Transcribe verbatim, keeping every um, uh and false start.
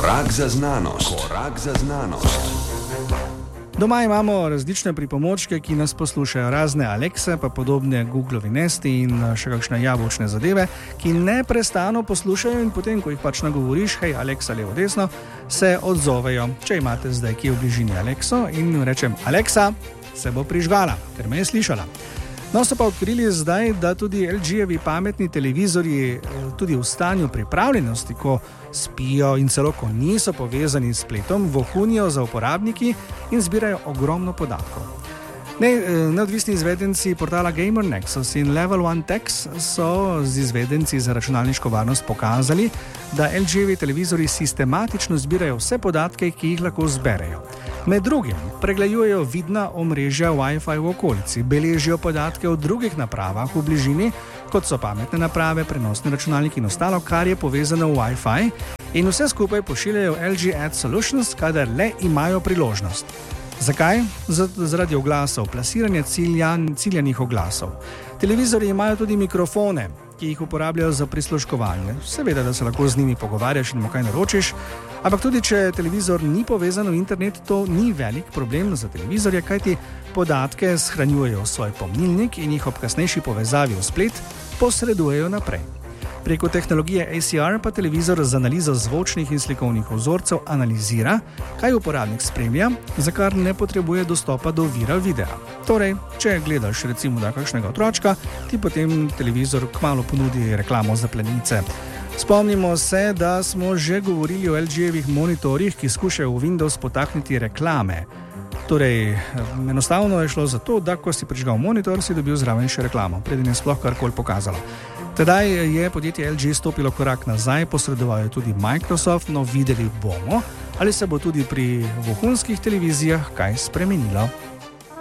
Korak za znanost. Korak za znanost. Doma imamo različne pripomočke, ki nas poslušajo, razne Alexe, pa podobne Googlovi Nesti in še kakšne jabolčne zadeve, ki neprestano poslušajo in potem, ko jih pač nagovoriš, hej, Alexa, levo, desno, se odzovejo. Če imate zdaj kje v bližini Alexo in rečem Alexa, se bo prižgala, ker me je slišala. No, so pa odkrili zdaj, da tudi L G-jevi pametni televizorji tudi v stanju pripravljenosti, ko spijo in celo ko niso povezani s spletom, vohunijo za uporabniki in zbirajo ogromno podatkov. Ne, neodvisni izvedenci portala Gamer Nexus in Level One Tech so z izvedenci za računalniško varnost pokazali, da L G-jevi televizorji sistematično zbirajo vse podatke, ki jih lahko zberejo. Med drugim pregledujejo vidna omrežja Wi-Fi v okolici, beležijo podatke o drugih napravah v bližini, kot so pametne naprave, prenosni računalniki in ostalo, kar je povezano v Wi-Fi, in vse skupaj pošiljajo L G Ad Solutions, kadar le imajo priložnost. Zakaj? Zaradi oglasov, plasiranja ciljan, ciljanih oglasov. Televizorji imajo tudi mikrofone, ki jih uporabljajo za prisluškovanje. Seveda, da se lahko z njimi pogovarjaš in mu kaj naročiš, ampak tudi če televizor ni povezan v internet, to ni velik problem za televizorje, kajti podatke shranjujejo v svoj pomnilnik in jih ob kasnejši povezavi v splet posredujejo naprej. Preko tehnologije A C R pa televizor z analizo zvočnih in slikovnih vzorcev analizira, kaj uporabnik spremlja, za kar ne potrebuje dostopa do vira videa. Torej, če gledaš recimo da kakšnega otročka, ti potem televizor kmalu ponudi reklamo za plenice. Spomnimo se, da smo že govorili o L G-jevih monitorjih, ki skušajo v Windows potakniti reklame. Torej, enostavno je šlo za to, da ko si prižgal monitor, si dobil zraven še reklamo, preden je sploh karkoli pokazalo. Tedaj je podjetje L G stopilo korak nazaj, posredoval je tudi Microsoft, no videli bomo, ali se bo tudi pri vohunskih televizijah kaj spremenilo.